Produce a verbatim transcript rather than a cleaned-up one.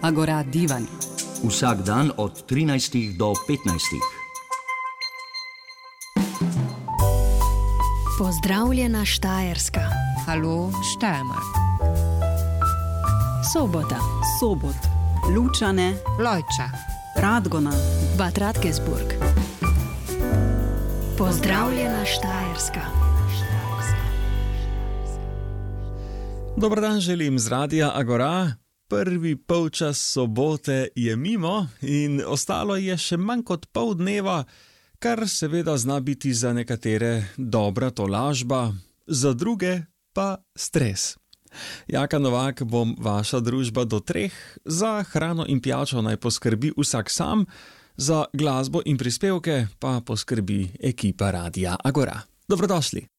Agora divan. Vsak dan od trinajstih do petnajstih. Pozdravljena Štajerska. Halo Steiermark. Sobota. Sobot. Lučane. Lojča. Radgona. Bad Radkersburg. Pozdravljena Štajerska. Dober dan želim z Radia Agora. Prvi polčas sobote je mimo in ostalo je še manj kot pol dneva, kar seveda zna biti za nekatere dobra tolažba, za druge pa stres. Jaka Novak bom vaša družba do treh, za hrano in pijačo naj poskrbi vsak sam, za glasbo in prispevke pa poskrbi ekipa Radia Agora. Dobrodošli.